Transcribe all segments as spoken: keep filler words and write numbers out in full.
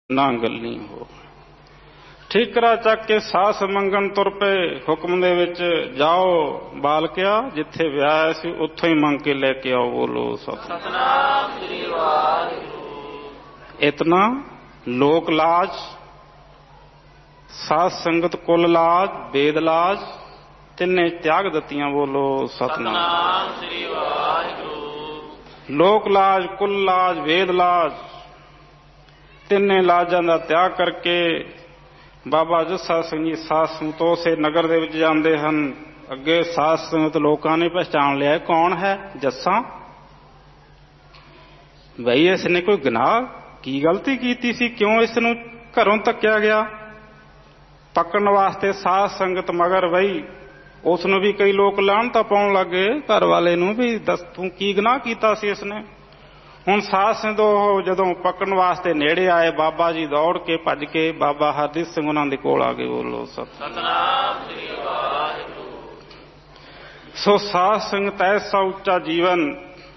ਨਾ ਗੱਲੀ ਹੋ। ਠੀਕਰਾ ਚੱਕ ਕੇ ਸਾਸ ਮੰਗਣ ਤੁਰ ਪਏ। ਹੁਕਮ ਦੇ ਵਿੱਚ ਜਾਓ ਬਾਲਕਿਆ, ਜਿੱਥੇ ਵਿਆਹ ਸੀ ਉੱਥੋਂ ਹੀ ਮੰਗ ਕੇ ਲੈ ਕੇ ਆਓ। ਬੋਲੋ ਸਤਿਨਾਮ ਸ੍ਰੀ ਵਾਹਿਗੁਰੂ। ਇਤਨਾ ਲੋਕ ਲਾਜ, ਸਾਧ ਸੰਗਤ ਕੁਲ ਲਾਜ, ਵੇਦ ਲਾਜ ਤਿੰਨੇ ਤਿਆਗ ਦਿੱਤੀਆਂ। ਬੋਲੋ ਸਤਿਨਾਮ ਸ੍ਰੀ ਵਾਹਿਗੁਰੂ। ਲੋਕ ਲਾਜ, ਕੁਲ ਲਾਜ, ਵੇਦ ਲਾਜ ਤਿੰਨੇ ਲਾਜਾਂ ਦਾ ਤਿਆਗ ਕਰਕੇ ਬਾਬਾ ਜੱਸਾ ਸਿੰਘ ਜੀ ਸਾਧ ਸੰਗਤ ਉਸੇ ਨਗਰ ਦੇ ਵਿੱਚ ਜਾਂਦੇ ਹਨ। ਅੱਗੇ ਸਾਧ ਸੰਗਤ ਲੋਕਾਂ ਨੇ ਪਹਿਚਾਣ ਲਿਆ ਕੌਣ ਹੈ ਜੱਸਾ। ਬਈ ਇਸ ਨੇ ਕੋਈ ਗੁਨਾਹ ਕੀ ਗਲਤੀ ਕੀਤੀ ਸੀ, ਕਿਉਂ ਇਸ ਨੂੰ ਘਰੋਂ ਧੱਕਿਆ ਗਿਆ। ਪਕੜਨ ਵਾਸਤੇ ਸਾਧ ਸੰਗਤ ਮਗਰ ਬਈ ਉਸ ਨੂੰ ਵੀ ਕਈ ਲੋਕ ਲਾਹਨਤਾਂ ਪਾਉਣ ਲੱਗੇ ਘਰ ਵਾਲੇ ਨੂੰ, ਵੀ ਦੱਸ ਤੂੰ ਕੀ ਗੁਨਾਹ ਕੀਤਾ ਸੀ ਇਸਨੇ। ਹੁਣ ਸਾਧ ਸੰਗਤ ਉਹ ਜਦੋਂ ਪਕੜਨ ਵਾਸਤੇ ਨੇੜੇ ਆਏ, ਬਾਬਾ ਜੀ ਦੌੜ ਕੇ ਭੱਜ ਕੇ ਬਾਬਾ ਹਰਦੀਪ ਸਿੰਘ ਉਹਨਾਂ ਦੇ ਕੋਲ ਆ ਗਏ। ਬੋਲੋ ਸਤਿਨਾਮ ਸ੍ਰੀ ਵਾਹਿਗੁਰੂ। ਸੋ ਸਾਧ ਸੰਗਤ ਐਸਾ ਉੱਚਾ ਜੀਵਨ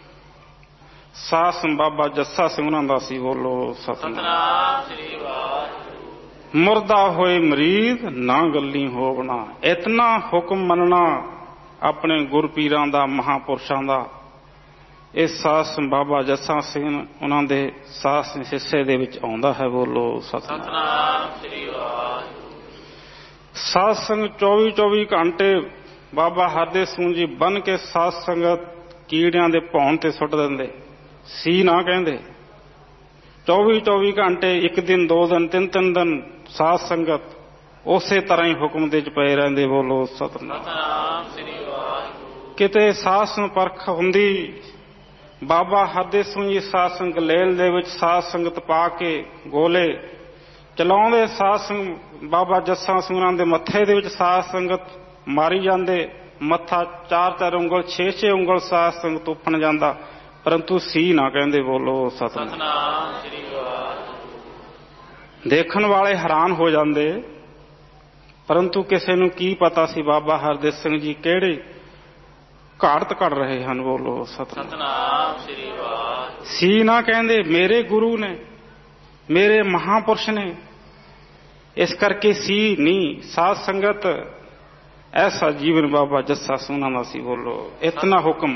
ਸਾਧ ਸੰਗਤ ਬਾਬਾ ਜੱਸਾ ਸਿੰਘ ਉਹਨਾਂ ਦਾ ਸੀ। ਬੋਲੋ ਸਤਿਨਾਮ ਸ੍ਰੀ ਵਾਹਿਗੁਰੂ। ਮੁਰਦਾ ਹੋਏ ਮਰੀਦ ਨਾ ਗੱਲੀ ਹੋਵਣਾ, ਇਤਨਾ ਹੁਕਮ ਮੰਨਣਾ ਆਪਣੇ ਗੁਰਪੀਰਾਂ ਦਾ, ਮਹਾਂਪੁਰਸ਼ਾਂ ਦਾ। ਇਹ ਸਾਧ ਸੰਗਤ ਬਾਬਾ ਜੱਸਾ ਸਿੰਘ ਉਹਨਾਂ ਦੇ ਸਾਧ ਸੰਗਤ ਹਿੱਸੇ ਦੇ ਵਿੱਚ ਆਉਂਦਾ ਹੈ। ਬੋਲੋ ਸਤਿਨਾਮ ਸ੍ਰੀ ਵਾਹਿਗੁਰੂ। ਸਾਧ ਸੰਗਤ ਚੌਵੀ ਚੌਵੀ ਘੰਟੇ ਬਾਬਾ ਹਰਦੇਵ ਸਿੰਘ ਜੀ ਬੰਨ ਕੇ ਸਾਧ ਸੰਗਤ ਕੀੜਿਆਂ ਦੇ ਭੌਣ ਤੇ ਸੁੱਟ ਦਿੰਦੇ ਸੀ, ਨਾ ਕਹਿੰਦੇ। ਚੌਵੀ ਚੌਵੀ ਘੰਟੇ, ਇੱਕ ਦਿਨ, ਦੋ ਦਿਨ, ਤਿੰਨ ਤਿੰਨ ਦਿਨ ਸਾਧ ਸੰਗਤ ਉਸੇ ਤਰ੍ਹਾਂ ਹੀ ਹੁਕਮ ਦੇ ਚ ਪਏ ਰਹਿੰਦੇ। ਬੋਲੋ ਸਤਿਨਾਮ ਸ੍ਰੀ ਵਾਹਿਗੁਰੂ। ਕਿਤੇ ਸਾਧ ਸੰਗਤ ਪਰਖ ਹੁੰਦੀ, ਬਾਬਾ ਹਰਦੇਵ ਸਿੰਘ ਜੀ ਸਾਧ ਸੰਗਤ ਗਲੇਲ ਦੇ ਵਿੱਚ ਸਾਧ ਸੰਗਤ ਪਾ ਕੇ ਗੋਲੇ ਚਲਾਉਂਦੇ। ਸਾਧ ਸੰਗਤ ਬਾਬਾ ਜੱਸਾ ਸਿੰਘ ਉਹਨਾਂ ਦੇ ਮੱਥੇ ਦੇ ਵਿੱਚ ਸਾਧ ਸੰਗਤ ਮਾਰੀ ਜਾਂਦੇ। ਮੱਥਾ ਚਾਰ ਚਾਰ ਉਂਗਲ, ਛੇ ਛੇ ਉਂਗਲ ਸਾਧ ਸੰਗਤ ਉੱਪਣ ਜਾਂਦਾ, ਪਰੰਤੂ ਸੀ ਨਾ ਕਹਿੰਦੇ। ਬੋਲੋ ਸਤਿਨਾਮ ਸ੍ਰੀ ਵਾਹਿਗੁਰੂ। ਦੇਖਣ ਵਾਲੇ ਹੈਰਾਨ ਹੋ ਜਾਂਦੇ, ਪਰੰਤੂ ਕਿਸੇ ਨੂੰ ਕੀ ਪਤਾ ਸੀ ਬਾਬਾ ਹਰਦੇਵ ਸਿੰਘ ਜੀ ਕਿਹੜੇ ਘਾੜਤ ਕੱਢ ਰਹੇ ਹਨ। ਬੋਲੋ ਸਤਿਨਾਮ ਸ੍ਰੀ ਵਾਹਿਗੁਰੂ। ਸੀ ਨਾ ਕਹਿੰਦੇ, ਮੇਰੇ ਗੁਰੂ ਨੇ, ਮੇਰੇ ਮਹਾਂਪੁਰਸ਼ ਨੇ, ਇਸ ਕਰਕੇ ਸੀ ਨਹੀਂ। ਸਾਧ ਸੰਗਤ ਐਸਾ ਜੀਵਨ ਬਾਬਾ ਜੱਸਾ ਸਿੰਘ ਉਹਨਾਂ ਦਾ ਸੀ। ਬੋਲੋ ਇਤਨਾ ਹੁਕਮ।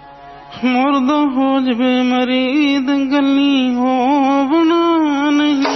ਮੁਰਦਾ ਹੋ ਜਵੇ ਮਰੀਦ ਗੱਲੀ ਹੋਵਣਾ ਨਹੀਂ,